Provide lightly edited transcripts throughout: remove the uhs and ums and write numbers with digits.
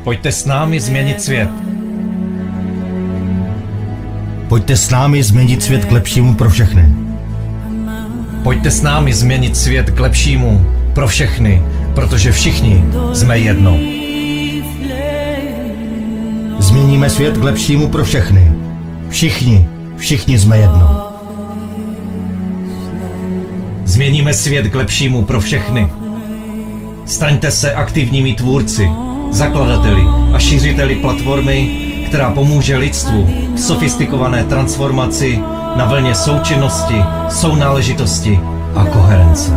Pojďte s námi změnit svět. Pojďte s námi změnit svět k lepšímu pro všechny. Pojďte s námi změnit svět k lepšímu pro všechny, protože všichni jsme jedno. Změníme svět k lepšímu pro všechny. Všichni jsme jedno. Změníme svět k lepšímu pro všechny. Staňte se aktivními tvůrci, zakladateli a šířiteli platformy, která pomůže lidstvu v sofistikované transformaci na vlně součinnosti, sounáležitosti a koherence.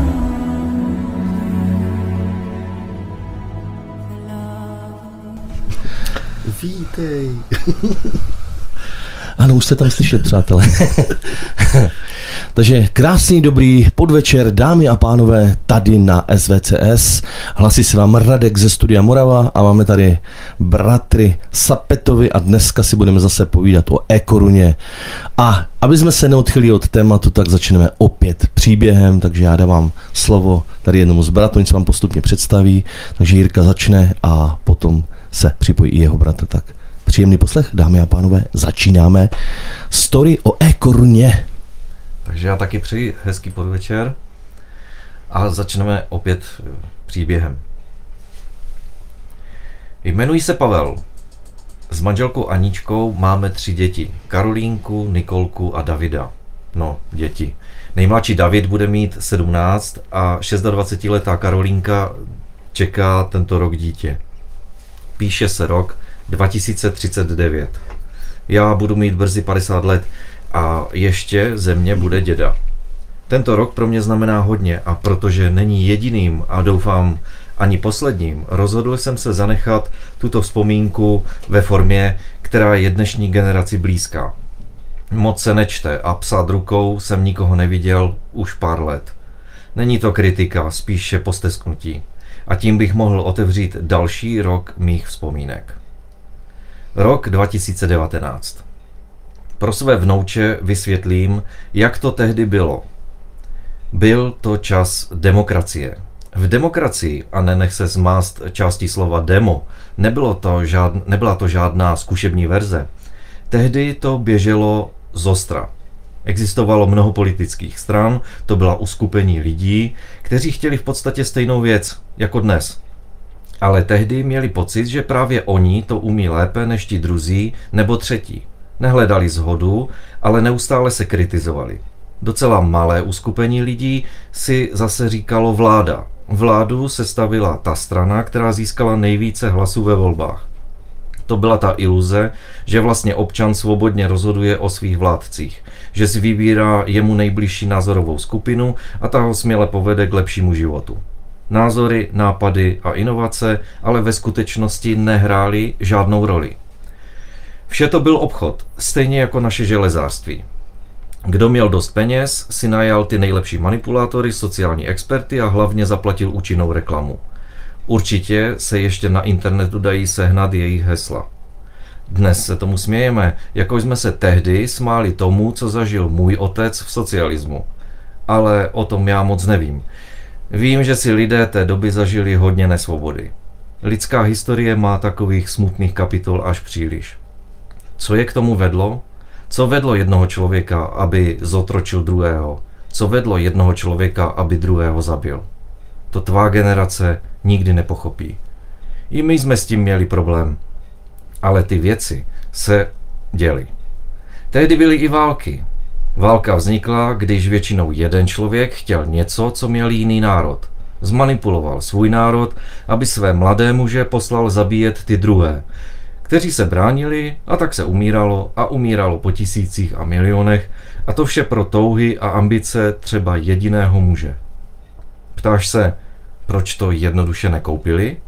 Vítej. Ano, už jste tam slyšeli, přátelé. Takže krásný dobrý podvečer, dámy a pánové, tady na SVCS. Hlasí se vám Radek ze Studia Morava a máme tady bratry Sapetovi a dneska si budeme zase povídat o e-koruně. A aby jsme se neodchylili od tématu, tak začneme opět příběhem, takže já dávám slovo tady jednomu z bratrů, oni se vám postupně představí, takže Jirka začne a potom se připojí i jeho bratr. Tak příjemný poslech, dámy a pánové, začínáme story o e-koruně. Takže já taky přeji hezký podvečer a začneme opět příběhem. Jmenuji se Pavel. S manželkou Aničkou máme 3 děti. Karolínku, Nikolku a Davida. No, děti. Nejmladší David bude mít 17 a 26letá Karolínka čeká tento rok dítě. Píše se rok 2039. Já budu mít brzy 50 let a ještě ze mě bude děda. Tento rok pro mě znamená hodně a protože není jediným a doufám ani posledním, rozhodl jsem se zanechat tuto vzpomínku ve formě, která je dnešní generaci blízká. Moc se nečte a psát rukou jsem nikoho neviděl už pár let. Není to kritika, spíše postesknutí. A tím bych mohl otevřít další rok mých vzpomínek. Rok 2019. Pro své vnouče vysvětlím, jak to tehdy bylo. Byl to čas demokracie. V demokracii, a nenech se zmást částí slova demo, nebyla to žádná zkušební verze. Tehdy to běželo zostra. Existovalo mnoho politických stran, to byla uskupení lidí, kteří chtěli v podstatě stejnou věc jako dnes. Ale tehdy měli pocit, že právě oni to umí lépe než ti druzí nebo třetí. Nehledali shodu, ale neustále se kritizovali. Docela malé uskupení lidí si zase říkalo vláda. Vládu sestavila ta strana, která získala nejvíce hlasů ve volbách. To byla ta iluze, že vlastně občan svobodně rozhoduje o svých vládcích, že si vybírá jemu nejbližší názorovou skupinu a ta ho směle povede k lepšímu životu. Názory, nápady a inovace ale ve skutečnosti nehrály žádnou roli. Vše to byl obchod, stejně jako naše železářství. Kdo měl dost peněz, si najal ty nejlepší manipulátory, sociální experty a hlavně zaplatil účinnou reklamu. Určitě se ještě na internetu dají sehnat jejich hesla. Dnes se tomu smějeme, jako jsme se tehdy smáli tomu, co zažil můj otec v socialismu. Ale o tom já moc nevím. Vím, že si lidé té doby zažili hodně nesvobody. Lidská historie má takových smutných kapitol až příliš. Co je k tomu vedlo? Co vedlo jednoho člověka, aby zotročil druhého? Co vedlo jednoho člověka, aby druhého zabil? To tvá generace nikdy nepochopí. I my jsme s tím měli problém. Ale ty věci se děly. Tehdy byly i války. Válka vznikla, když většinou jeden člověk chtěl něco, co měl jiný národ. Zmanipuloval svůj národ, aby své mladé muže poslal zabíjet ty druhé, kteří se bránili a tak se umíralo po tisících a milionech a to vše pro touhy a ambice třeba jediného muže. Ptáš se, proč to jednoduše nekoupili?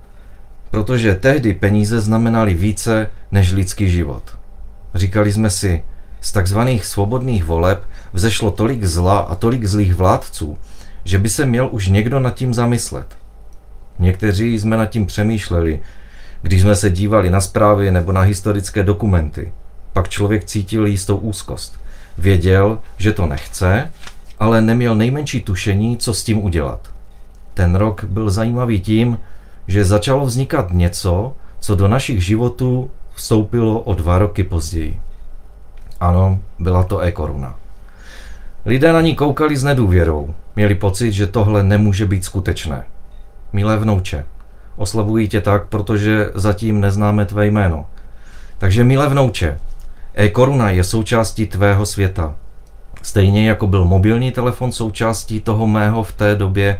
Protože tehdy peníze znamenaly více než lidský život. Říkali jsme si, z takzvaných svobodných voleb vzešlo tolik zla a tolik zlých vládců, že by se měl už někdo nad tím zamyslet. Někteří jsme nad tím přemýšleli, když jsme se dívali na zprávy nebo na historické dokumenty. Pak člověk cítil jistou úzkost. Věděl, že to nechce, ale neměl nejmenší tušení, co s tím udělat. Ten rok byl zajímavý tím, že začalo vznikat něco, co do našich životů vstoupilo o 2 roky později. Ano, byla to e-koruna. Lidé na ní koukali s nedůvěrou. Měli pocit, že tohle nemůže být skutečné. Milé vnouče, oslavuji tě tak, protože zatím neznáme tvé jméno. Takže milé vnouče, e-koruna je součástí tvého světa. Stejně jako byl mobilní telefon součástí toho mého v té době,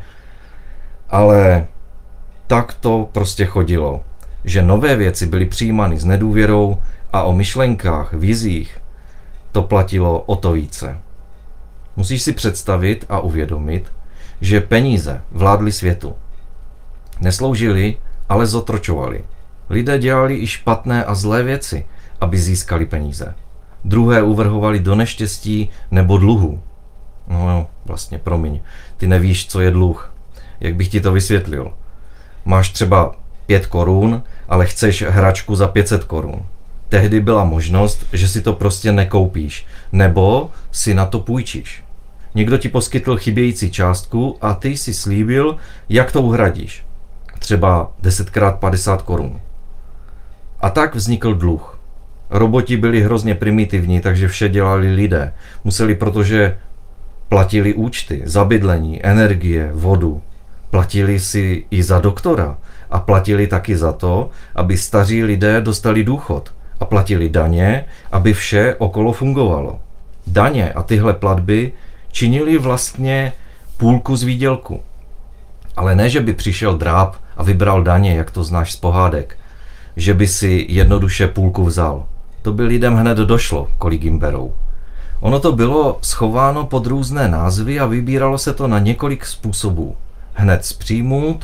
ale tak to prostě chodilo, že nové věci byly přijímány s nedůvěrou a o myšlenkách, vizích to platilo o to více. Musíš si představit a uvědomit, že peníze vládly světu. Nesloužili, ale zotročovali. Lidé dělali i špatné a zlé věci, aby získali peníze. Druhé uvrhovali do neštěstí nebo dluhu. No vlastně, promiň, ty nevíš, co je dluh. Jak bych ti to vysvětlil? Máš třeba 5 korun, ale chceš hračku za 500 korun. Tehdy byla možnost, že si to prostě nekoupíš, nebo si na to půjčíš. Někdo ti poskytl chybějící částku a ty si slíbil, jak to uhradíš. Třeba 10x 50 korun. A tak vznikl dluh. Roboti byli hrozně primitivní, takže vše dělali lidé. Museli, protože platili účty za bydlení, energie, vodu. Platili si i za doktora a platili taky za to, aby staří lidé dostali důchod. A platili daně, aby vše okolo fungovalo. Daně a tyhle platby činili vlastně půlku z výdělku. Ale ne, že by přišel dráb a vybral daně, jak to znáš z pohádek. Že by si jednoduše půlku vzal. To by lidem hned došlo, kolik jim berou. Ono to bylo schováno pod různé názvy a vybíralo se to na několik způsobů. Hned z příjmu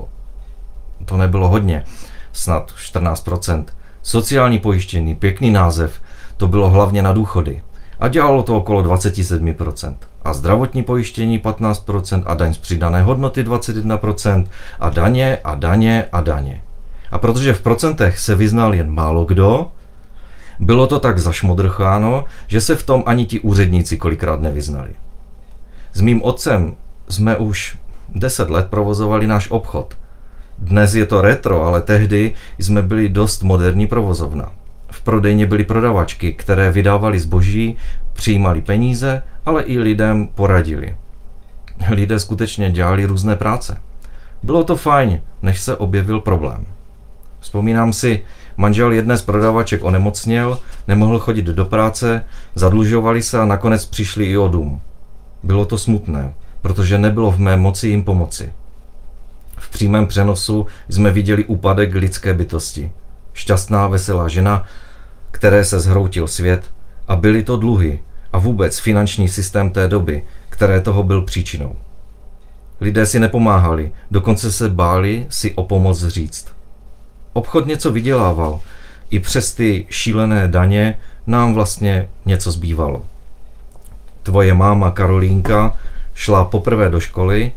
to nebylo hodně, snad 14%. Sociální pojištění, pěkný název, to bylo hlavně na důchody. A dělalo to okolo 27%. A zdravotní pojištění 15% a daň z přidané hodnoty 21% a daně a daně a daně. A protože v procentech se vyznal jen málo kdo, bylo to tak zašmodrcháno, že se v tom ani ti úředníci kolikrát nevyznali. S mým otcem jsme už 10 let provozovali náš obchod. Dnes je to retro, ale tehdy jsme byli dost moderní provozovna. V prodejně byly prodavačky, které vydávaly zboží, přijímali peníze, ale i lidem poradili. Lidé skutečně dělali různé práce. Bylo to fajn, než se objevil problém. Vzpomínám si, manžel jedné z prodavaček onemocněl, nemohl chodit do práce, zadlužovali se a nakonec přišli i o dům. Bylo to smutné, protože nebylo v mé moci jim pomoci. V přímém přenosu jsme viděli úpadek lidské bytosti. Šťastná, veselá žena, které se zhroutil svět, a byly to dluhy a vůbec finanční systém té doby, které toho byl příčinou. Lidé si nepomáhali, dokonce se báli si o pomoc říct. Obchod něco vydělával, i přes ty šílené daně nám vlastně něco zbývalo. Tvoje máma Karolínka šla poprvé do školy,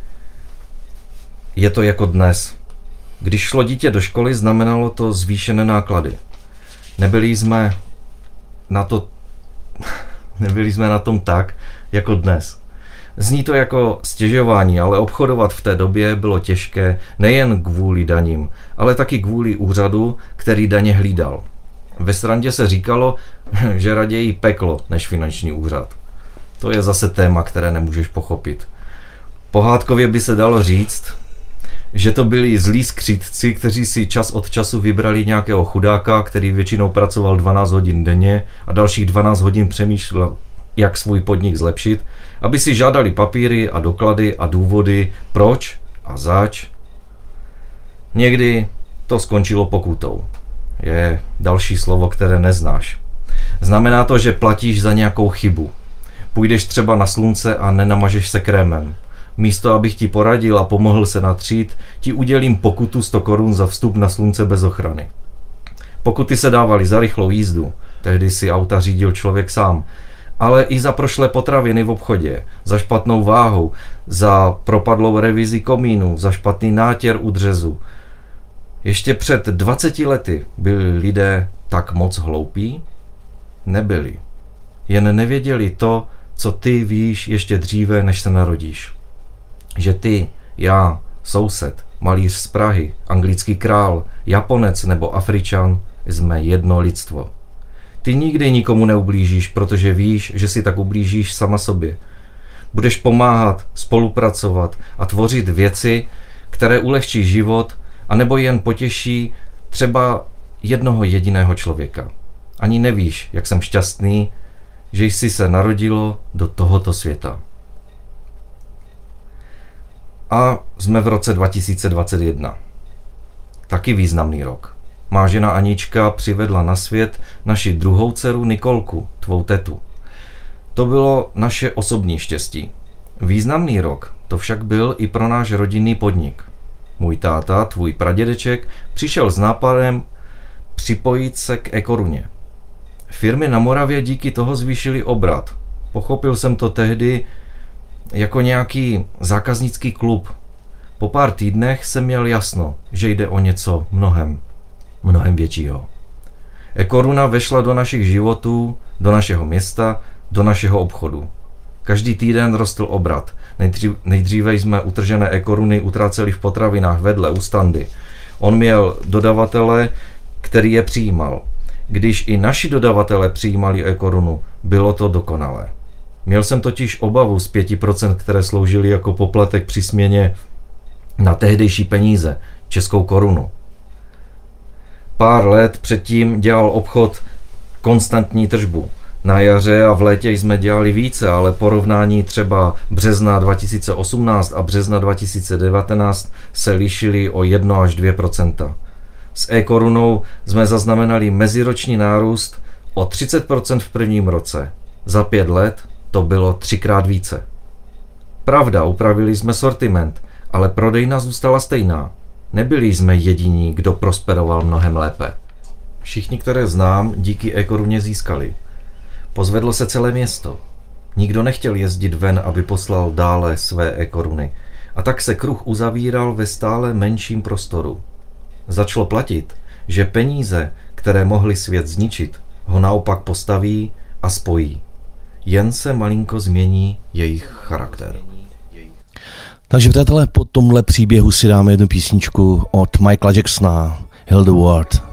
je to jako dnes. Když šlo dítě do školy, znamenalo to zvýšené náklady. Nebyli jsme na tom tak, jako dnes. Zní to jako stěžování, ale obchodovat v té době bylo těžké nejen kvůli daním, ale taky kvůli úřadu, který daně hlídal. Ve srandě se říkalo, že raději peklo než finanční úřad. To je zase téma, které nemůžeš pochopit. Pohádkově by se dalo říct, že to byli zlí skřítci, kteří si čas od času vybrali nějakého chudáka, který většinou pracoval 12 hodin denně a dalších 12 hodin přemýšlel, jak svůj podnik zlepšit, aby si žádali papíry a doklady a důvody, proč a zač. Někdy to skončilo pokutou. Je další slovo, které neznáš. Znamená to, že platíš za nějakou chybu. Půjdeš třeba na slunce a nenamažeš se krémem. Místo, abych ti poradil a pomohl se natřít, ti udělím pokutu 100 korun za vstup na slunce bez ochrany. Pokuty se dávaly za rychlou jízdu, tehdy si auta řídil člověk sám, ale i za prošlé potraviny v obchodě, za špatnou váhu, za propadlou revizi komínu, za špatný nátěr u dřezu. Ještě před 20 lety byli lidé tak moc hloupí? Nebyli. Jen nevěděli to, co ty víš ještě dříve, než se narodíš. Že ty, já, soused, malíř z Prahy, anglický král, Japonec nebo Afričan, jsme jedno lidstvo. Ty nikdy nikomu neublížíš, protože víš, že si tak ublížíš sama sobě. Budeš pomáhat, spolupracovat a tvořit věci, které ulehčí život, anebo jen potěší třeba jednoho jediného člověka. Ani nevíš, jak jsem šťastný, že jsi se narodilo do tohoto světa. A jsme v roce 2021. Taky významný rok. Má žena Anička přivedla na svět naši druhou dceru Nikolku, tvou tetu. To bylo naše osobní štěstí. Významný rok to však byl i pro náš rodinný podnik. Můj táta, tvůj pradědeček, přišel s nápadem připojit se k e-koruně. Firmy na Moravě díky toho zvýšily obrat. Pochopil jsem to tehdy jako nějaký zákaznický klub. Po pár týdnech jsem měl jasno, že jde o něco mnohem většího. E-koruna vešla do našich životů, do našeho města, do našeho obchodu. Každý týden rostl obrat. Nejdříve jsme utržené e-koruny utráceli v potravinách vedle u standy. On měl dodavatele, který je přijímal. Když i naši dodavatele přijímali e-korunu, bylo to dokonalé. Měl jsem totiž obavu z 5%, které sloužily jako poplatek při směně na tehdejší peníze, českou korunu. Pár let předtím dělal obchod konstantní tržbu. Na jaře a v létě jsme dělali více, ale porovnání třeba března 2018 a března 2019 se lišily o 1 až 2%. S e-korunou jsme zaznamenali meziroční nárůst o 30% v prvním roce. Za 5 let to bylo 3krát více. Pravda, upravili jsme sortiment, ale prodejna zůstala stejná. Nebyli jsme jediní, kdo prosperoval mnohem lépe. Všichni, které znám, díky e-koruně získali. Pozvedlo se celé město. Nikdo nechtěl jezdit ven, aby poslal dále své e-koruny. A tak se kruh uzavíral ve stále menším prostoru. Začalo platit, že peníze, které mohly svět zničit, ho naopak postaví a spojí. Jen se malinko změní jejich charakter. Takže přátelé, po tomhle příběhu si dáme jednu písničku od Michaela Jacksona, Heal the World.